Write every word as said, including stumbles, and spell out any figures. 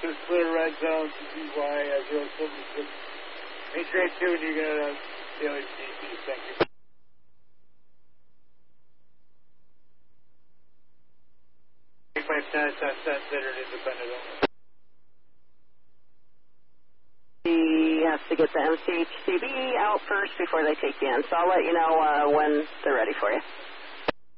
is clear red zone, C C Y zero seven six. Make sure two and you're going to Daily C C. Thank you. eight five ten, Sunset Centered, independent only. He has to get the M C H C B out first before they take you in, so I'll let you know uh, when they're ready for you.